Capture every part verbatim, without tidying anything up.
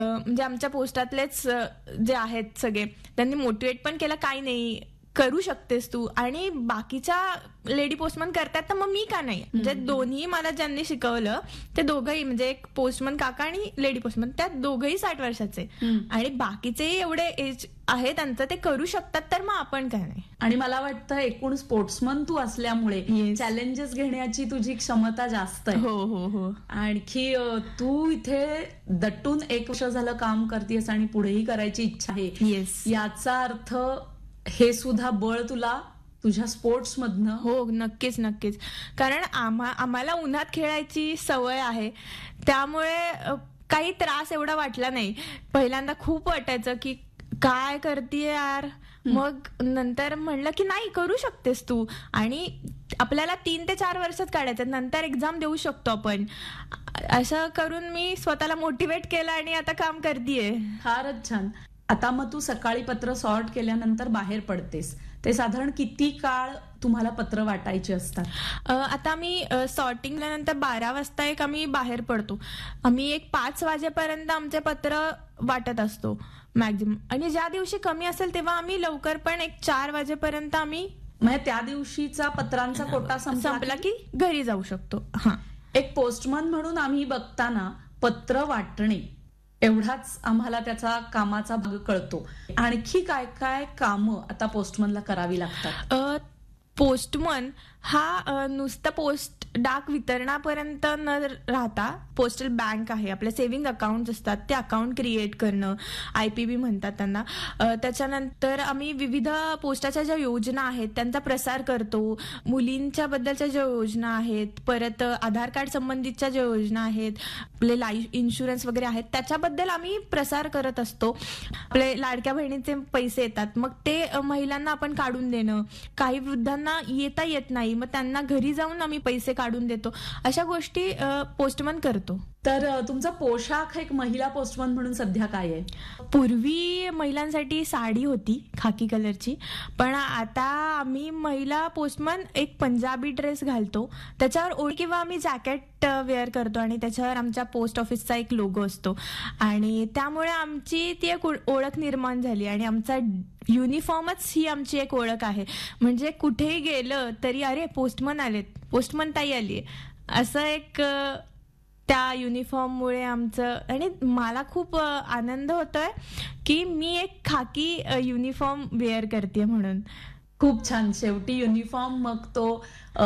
म्हणजे आमच्या पोस्टातलेच जे आहेत सगळे त्यांनी मोटिवेट पण केलं, काही नाही करू शकतेस तू, आणि बाकीच्या लेडी पोस्टमन करतात तर मग मी का नाही. म्हणजे दोन्ही मला ज्यांनी शिकवलं ते दोघंही, म्हणजे एक पोस्टमन काका आणि लेडी पोस्टमन, त्या दोघंही साठ वर्षाचे आणि बाकीचे एवढे एज आहे त्यांचं, ते करू शकतात, तर मग आपण काय नाही. आणि मला वाटतं एकूण स्पोर्ट्समन तू असल्यामुळे चॅलेंजेस घेण्याची तुझी क्षमता जास्त आहे. हो हो हो आणखी तू इथे दट्टून एक वर्ष झालं काम करतेस आणि पुढेही करायची इच्छा आहे. येस, याचा अर्थ हे सुद्धा बळ तुला तुझ्या स्पोर्ट्स मधनं. हो, नक्कीच नक्कीच. कारण आम्हा आम्हाला उन्हात खेळायची सवय आहे, त्यामुळे काही त्रास एवढा वाटला नाही. पहिल्यांदा खूप वाटायचं की काय करतेय यार, मग नंतर म्हणलं की नाही, करू शकतेस तू, आणि आपल्याला तीन ते चार वर्षात काढायचं, नंतर एक्झाम देऊ शकतो आपण. असं करून मी स्वतःला मोटिवेट केलं आणि आता काम करतेय. फारच छान. आता मग तू सकाळी पत्र सॉर्ट केल्यानंतर बाहेर पडतेस, ते साधारण किती काळ तुम्हाला पत्र वाटायचे असतात? आता मी सॉर्टिंग नंतर बारा वाजता एक आम्ही बाहेर पडतो. आम्ही एक पाच वाजेपर्यंत आमचे पत्र वाटत असतो मॅक्झिमम, आणि ज्या दिवशी कमी असेल तेव्हा आम्ही लवकर पण एक चार वाजेपर्यंत आम्ही, म्हणजे त्या दिवशीचा पत्रांचा कोटा संपला की घरी जाऊ शकतो. हा, एक पोस्टमन म्हणून आम्ही बघताना पत्र वाटणे एवढाच आम्हाला त्याचा कामाचा भाग कळतो. आणखी काय काय कामं आता पोस्टमनला करावी लागतात? पोस्टमन हा नुसतं पोस्ट डाक वितरणापर्यंत न राहता, पोस्टल बँक आहे, आपले सेव्हिंग अकाउंट असतात ते अकाउंट क्रिएट करणं, आय पी बी म्हणतात त्यांना. त्याच्यानंतर आम्ही विविध पोस्टाच्या ज्या योजना आहेत त्यांचा प्रसार करतो. मुलींच्या बद्दलच्या ज्या योजना आहेत, परत आधार कार्ड संबंधितच्या ज्या योजना आहेत, आपले लाईफ इन्शुरन्स वगैरे आहेत, त्याच्याबद्दल आम्ही प्रसार करत असतो. आपले लाडक्या बहिणीचे पैसे येतात, मग ते महिलांना आपण काढून देणं. काही वृद्धांना येता येत नाही, मग त्यांना घरी जाऊन आम्ही पैसे काढून देतो. अशा गोष्टी पोस्टमन करतो. तर तुमचा पोशाख एक महिला पोस्टमन म्हणून सध्या काय आहे? पूर्वी महिलांसाठी साडी होती खाकी कलरची, पण आता आम्ही महिला पोस्टमन एक पंजाबी ड्रेस घालतो, त्याच्यावर ओढ किंवा आम्ही जॅकेट वेअर करतो आणि त्याच्यावर आमच्या पोस्ट ऑफिसचा एक लोगो असतो, आणि त्यामुळे आमची ती एक ओळख निर्माण झाली. आणि आमचा युनिफॉर्मच ही आमची एक ओळख आहे. म्हणजे कुठेही गेलं तरी अरे पोस्टमन आलेत, पोस्टमन ताई आली, असं एक त्या युनिफॉर्ममुळे आमचं. आणि मला खूप आनंद होतोय की मी एक खाकी युनिफॉर्म वेअर करते म्हणून. खूप छान. शेवटी युनिफॉर्म, मग तो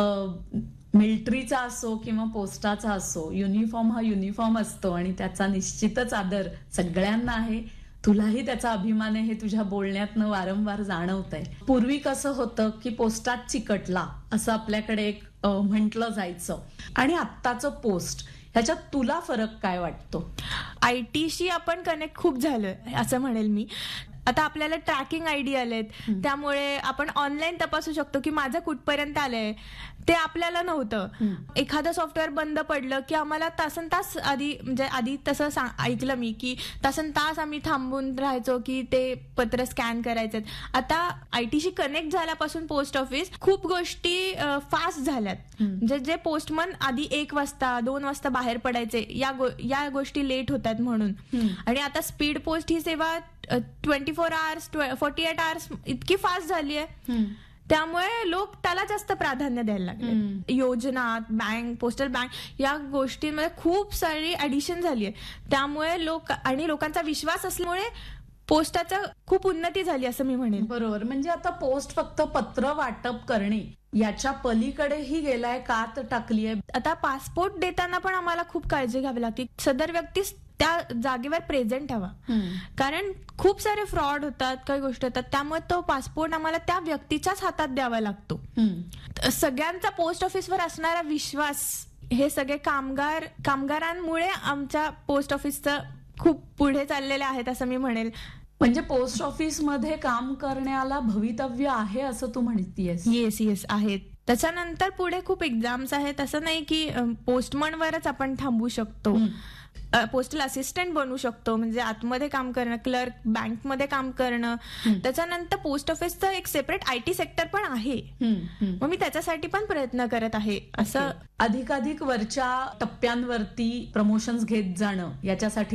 मिलिटरीचा असो किंवा पोस्टाचा असो, युनिफॉर्म हा युनिफॉर्म असतो आणि त्याचा निश्चितच आदर सगळ्यांना आहे. तुलाही त्याचा अभिमान आहे, हे तुझ्या बोलण्यातनं वारंवार जाणवत आहे. पूर्वी कसं होतं की पोस्टात चिकटला असं आपल्याकडे एक म्हटलं जायचं, आणि आत्ताचं पोस्ट, ह्याच्यात तुला फरक काय वाटतो? आयटीशी आपण कनेक्ट खूप झालोय असं म्हणेल मी. आता आपल्याला ट्रॅकिंग आयडी आलेत, त्यामुळे आपण ऑनलाईन तपासू शकतो की माझं कुठपर्यंत आलंय. ते आपल्याला नव्हतं. एखादं सॉफ्टवेअर बंद पडलं की आम्हाला तासन तास आधी, म्हणजे आधी तसं ऐकलं मी की तासन तास आम्ही थांबून राहायचो की ते पत्र स्कॅन करायचे. आता आयटीशी कनेक्ट झाल्यापासून पोस्ट ऑफिस खूप गोष्टी फास्ट झाल्यात. म्हणजे जे पोस्टमन आधी एक वाजता दोन वाजता बाहेर पडायचे, या गो, या गोष्टी लेट होतात म्हणून. आणि आता स्पीड पोस्ट ही सेवा twenty four hours forty eight hours इतकी फास्ट झाली आहे, त्यामुळे लोक त्याला जास्त प्राधान्य द्यायला लागले. योजना, बँक, पोस्टल बँक या गोष्टींमध्ये खूप सारी ऍडिशन झाली आहे, त्यामुळे लोक आणि लोकांचा विश्वास असल्यामुळे पोस्टाचं खूप उन्नती झाली असं मी म्हणेन. बरोबर. म्हणजे आता पोस्ट फक्त पत्र वाटप करणे याच्या पलीकडेही गेलाय, कात टाकली आहे. आता पासपोर्ट देताना पण आम्हाला खूप काळजी घ्यावी लागते. सदर व्यक्ती त्या जागेवर प्रेझेंट हवा, कारण खूप सारे फ्रॉड होतात, काही गोष्टी होतात, त्यामुळे तो पासपोर्ट आम्हाला त्या व्यक्तीच्याच हातात द्यावा लागतो. सगळ्यांचा पोस्ट ऑफिसवर असणारा विश्वास, हे सगळे कामगार कामगारांमुळे आमच्या पोस्ट ऑफिसचं खूप पुढे चाललेले आहेत असं मी म्हणेल. म्हणजे पोस्ट ऑफिस मध्ये काम करण्याला भवितव्य आहे असं तू म्हणतीयस? येस येस आहेत. त्याच्यानंतर पुढे खूप एक्झाम्स आहेत. असं नाही की पोस्टमनवरच आपण थांबू शकतो. पोस्टल असिस्टंट बनू शकतो, म्हणजे आतमध्ये काम करणं, क्लर्क, बँकमध्ये काम करणं. त्याच्यानंतर पोस्ट ऑफिसचं एक सेपरेट आयटी सेक्टर पण आहे, मग मी त्याच्यासाठी पण प्रयत्न करत आहे. असं अधिकाधिक वरच्या टप्प्यांवरती प्रमोशन्स घेत जाणं, याच्यासाठी